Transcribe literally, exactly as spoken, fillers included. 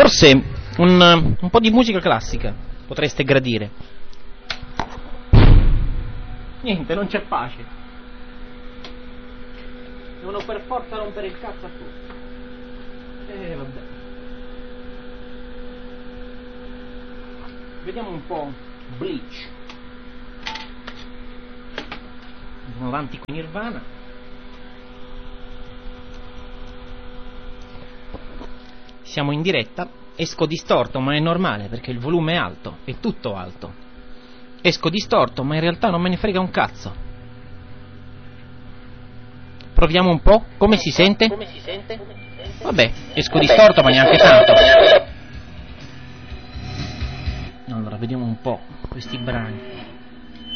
Forse un, un po' di musica classica potreste gradire. Niente, non c'è pace. Devono per forza rompere il cazzo a tutti. E eh, vabbè. Vediamo un po' Bleach. Andiamo avanti con Nirvana. Siamo in diretta. Esco distorto, ma è normale perché il volume è alto, è tutto alto. Esco distorto, ma in realtà non me ne frega un cazzo. Proviamo un po', come si sente? Vabbè, esco distorto, ma neanche tanto. Allora, vediamo un po' questi brani.